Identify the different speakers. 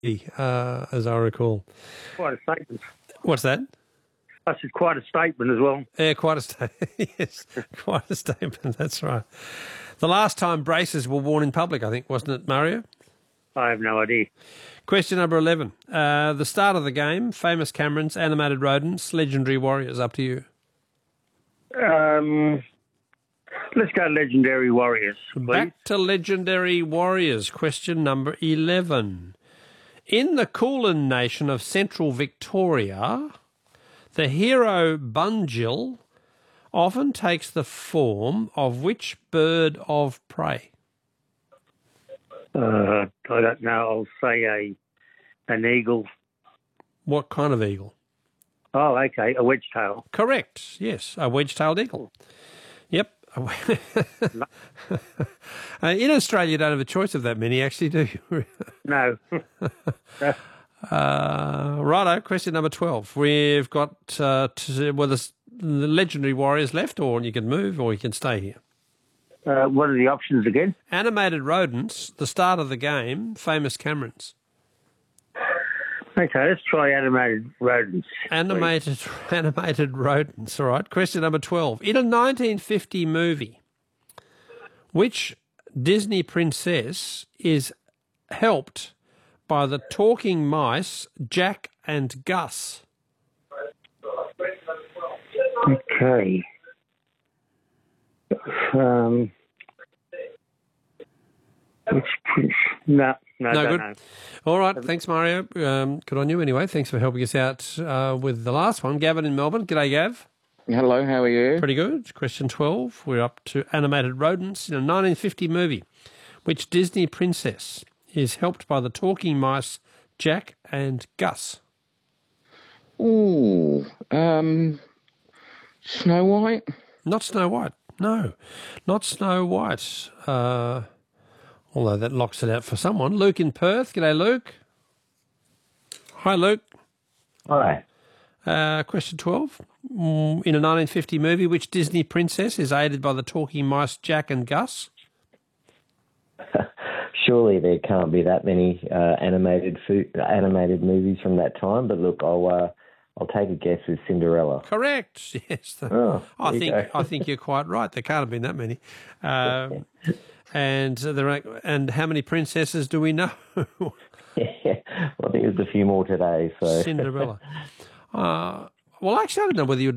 Speaker 1: as I recall.
Speaker 2: Quite a statement.
Speaker 1: What's that?
Speaker 2: I said quite a statement as well.
Speaker 1: Yeah, quite a statement. Yes, quite a statement. That's right. The last time braces were worn in public, I think, wasn't it, Mario?
Speaker 2: I have no idea.
Speaker 1: Question number 11. The start of the game, famous Camerons, animated rodents, legendary warriors. Up to you.
Speaker 2: Let's go Legendary Warriors, please.
Speaker 1: Back to Legendary Warriors. Question number 11. In the Kulin Nation of central Victoria, the hero Bunjil often takes the form of which bird of prey?
Speaker 2: I don't know. I'll say an eagle.
Speaker 1: What kind of eagle?
Speaker 2: Oh, okay, a wedge-tail.
Speaker 1: Correct, yes, a wedge-tailed eagle. Yep. In Australia, you don't have a choice of that many, actually, do you?
Speaker 2: No.
Speaker 1: Righto, question number 12. We've got the Legendary Warriors left, or you can move, or you can stay here.
Speaker 2: What are the options again?
Speaker 1: Animated rodents, the start of the game, famous Camerons.
Speaker 2: Okay, let's try animated rodents.
Speaker 1: Animated rodents, all right. Question number 12. In a 1950 movie, which Disney princess is helped by the talking mice Jack and Gus?
Speaker 2: Okay. Which prince? No, don't
Speaker 1: good.
Speaker 2: know.
Speaker 1: All right, thanks, Mario. Good on you anyway. Thanks for helping us out with the last one. Gavin in Melbourne. G'day, Gav.
Speaker 3: Hello, how are you?
Speaker 1: Pretty good. Question 12. We're up to animated rodents in a 1950 movie. Which Disney princess is helped by the talking mice Jack and Gus?
Speaker 3: Ooh, Snow White?
Speaker 1: Not Snow White. No, not Snow White. Although that locks it out for someone. Luke in Perth. G'day, Luke. Hi, Luke.
Speaker 4: Hi.
Speaker 1: Question 12. In a 1950 movie, which Disney princess is aided by the talking mice Jack and Gus?
Speaker 4: Surely there can't be that many animated movies from that time. But look, I'll take a guess with Cinderella.
Speaker 1: Correct. Yes. I think you're quite right. There can't have been that many. And how mmany princesses do we know?
Speaker 4: Well, I think there's a few more today. So
Speaker 1: Cinderella. Well, actually, I don't know whether you'd